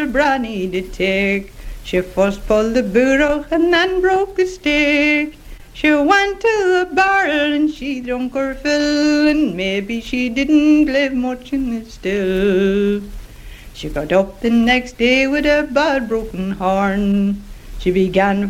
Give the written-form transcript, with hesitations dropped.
Branny to take. She first pulled the boot out and then broke the stick. She went to the barrel and she drunk her fill, and maybe she didn't live much in the still. She got up the next day with a bad broken horn. She began